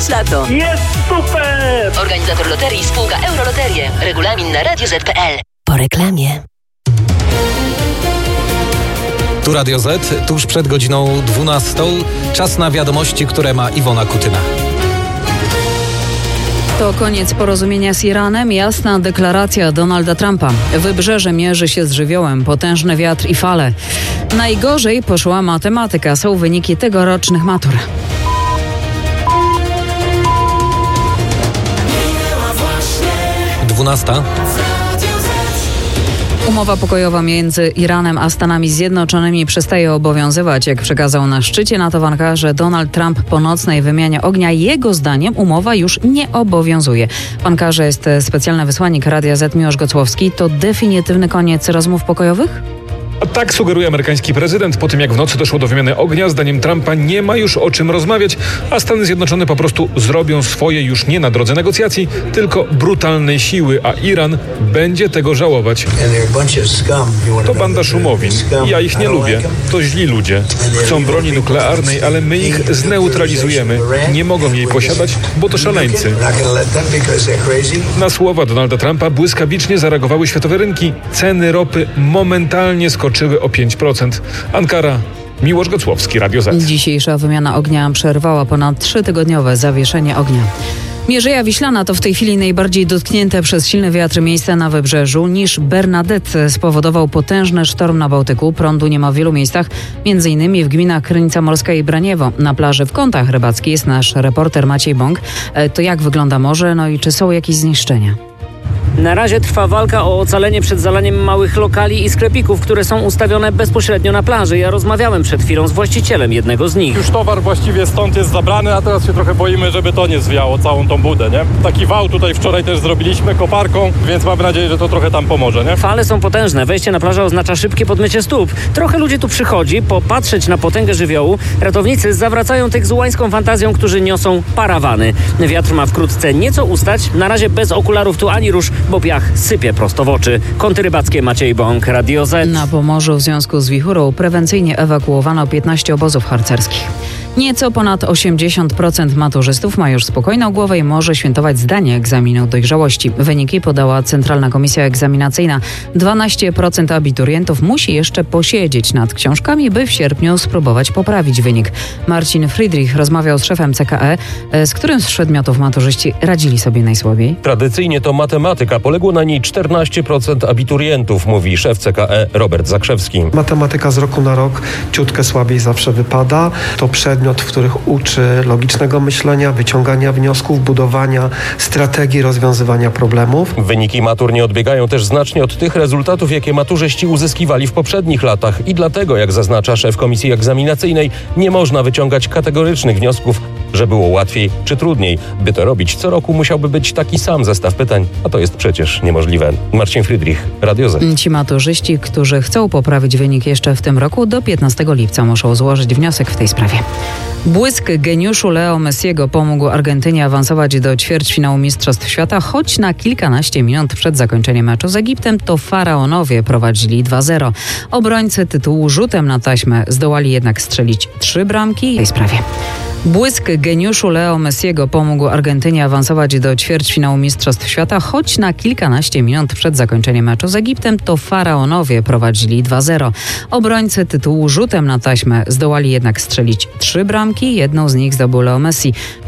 Lato. Jest super! Organizator loterii spółka Euroloterie. Regulamin na radioz.pl. Po reklamie. Tu Radio Z, tuż przed godziną 12. Czas na wiadomości, które ma Iwona Kutyna. To koniec porozumienia z Iranem, jasna deklaracja Donalda Trumpa. Wybrzeże mierzy się z żywiołem, potężny wiatr i fale. Najgorzej poszła matematyka, są wyniki tegorocznych matur. Dwunasta. Umowa pokojowa między Iranem a Stanami Zjednoczonymi przestaje obowiązywać. Jak przekazał na szczycie NATO w Ankarze Donald Trump po nocnej wymianie ognia, jego zdaniem umowa już nie obowiązuje. W Ankarze jest specjalny wysłannik Radia Z Miłosz Gocłowski. To definitywny koniec rozmów pokojowych? Tak sugeruje amerykański prezydent. Po tym, jak w nocy doszło do wymiany ognia, zdaniem Trumpa nie ma już o czym rozmawiać, a Stany Zjednoczone po prostu zrobią swoje już nie na drodze negocjacji, tylko brutalnej siły, a Iran będzie tego żałować. To banda szumowin. Ja ich nie lubię. To źli ludzie. Chcą broni nuklearnej, ale my ich zneutralizujemy. Nie mogą jej posiadać, bo to szaleńcy. Na słowa Donalda Trumpa błyskawicznie zareagowały światowe rynki. Ceny ropy momentalnie skoczyły o 5%. Ankara, Miłosz Gocłowski, Radio Z. Dzisiejsza wymiana ognia przerwała ponad 3-tygodniowe zawieszenie ognia. Mierzeja Wiślana to w tej chwili najbardziej dotknięte przez silny wiatr miejsce na wybrzeżu. Niż Bernadette spowodował potężny sztorm na Bałtyku. Prądu nie ma w wielu miejscach, m.in. w gminach Krynica Morska i Braniewo. Na plaży w Kątach Rybackiej jest nasz reporter Maciej Bąk. To jak wygląda morze, no i czy są jakieś zniszczenia? Na razie trwa walka o ocalenie przed zalaniem małych lokali i sklepików, które są ustawione bezpośrednio na plaży. Ja rozmawiałem przed chwilą z właścicielem jednego z nich. Już towar właściwie stąd jest zabrany, a teraz się trochę boimy, żeby to nie zwiało całą tą budę, nie? Taki wał tutaj wczoraj też zrobiliśmy koparką, więc mamy nadzieję, że to trochę tam pomoże, nie? Fale są potężne. Wejście na plażę oznacza szybkie podmycie stóp. Trochę ludzi tu przychodzi, popatrzeć na potęgę żywiołu. Ratownicy zawracają tych z łańską fantazją, którzy niosą parawany. Wiatr ma wkrótce nieco ustać. Na razie bez okularów tu ani rusz, bo piach sypie prosto w oczy. Kąty Rybackie, Maciej Bąk, Radio Z. Na Pomorzu w związku z wichurą prewencyjnie ewakuowano 15 obozów harcerskich. Nieco ponad 80% maturzystów ma już spokojną głowę i może świętować zdanie egzaminu dojrzałości. Wyniki podała Centralna Komisja Egzaminacyjna. 12% abiturientów musi jeszcze posiedzieć nad książkami, by w sierpniu spróbować poprawić wynik. Marcin Friedrich rozmawiał z szefem CKE, z którym z przedmiotów maturzyści radzili sobie najsłabiej. Tradycyjnie to matematyka. Poległo na niej 14% abiturientów, mówi szef CKE Robert Zakrzewski. Matematyka z roku na rok ciutkę słabiej zawsze wypada. To przedmiot, w których uczy logicznego myślenia, wyciągania wniosków, budowania strategii rozwiązywania problemów. Wyniki matur nie odbiegają też znacznie od tych rezultatów, jakie maturzyści uzyskiwali w poprzednich latach i dlatego, jak zaznacza szef komisji egzaminacyjnej, nie można wyciągać kategorycznych wniosków, że było łatwiej czy trudniej. By to robić, co roku musiałby być taki sam zestaw pytań, a to jest przecież niemożliwe. Marcin Friedrich, Radio Z. Ci maturzyści, którzy chcą poprawić wynik jeszcze w tym roku, do 15 lipca muszą złożyć wniosek w tej sprawie. Błysk geniuszu Leo Messiego pomógł Argentynie awansować do ćwierćfinału Mistrzostw Świata, choć na kilkanaście minut przed zakończeniem meczu z Egiptem to faraonowie prowadzili 2-0. Obrońcy tytułu rzutem na taśmę zdołali jednak strzelić 3 bramki w tej sprawie. Błysk geniuszu Leo Messiego pomógł Argentynie awansować do ćwierćfinału Mistrzostw Świata, choć na kilkanaście minut przed zakończeniem meczu z Egiptem to faraonowie prowadzili 2-0. Obrońcy tytułu rzutem na taśmę zdołali jednak strzelić 3 bramki, jedną z nich zdobył Leo Messi.